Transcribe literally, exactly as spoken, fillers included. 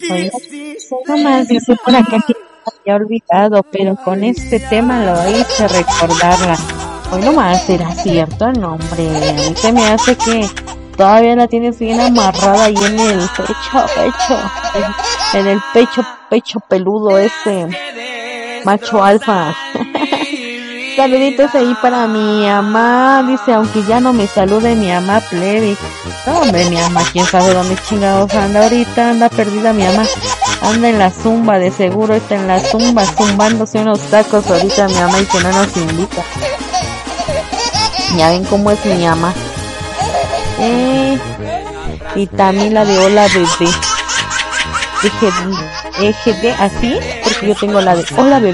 Oye, no más dice por acá que me había olvidado, pero con este tema lo hice recordarla. Hoy no más será cierto el nombre. A mí se me hace que todavía la tienes bien amarrada ahí en el pecho, pecho, en, en el pecho, pecho peludo ese macho alfa. Saluditos ahí para mi mamá, dice, aunque ya no me salude mi mamá plebe. No, hombre, mi mamá, quién sabe dónde chingados anda ahorita, anda perdida mi mamá. Anda en la zumba, de seguro está en la zumba, zumbándose unos tacos ahorita mi mamá y que no nos invita. Ya ven cómo es mi mamá. Eh, y también la de hola bebé. Dije, dije de así, porque yo tengo la de hola bebé.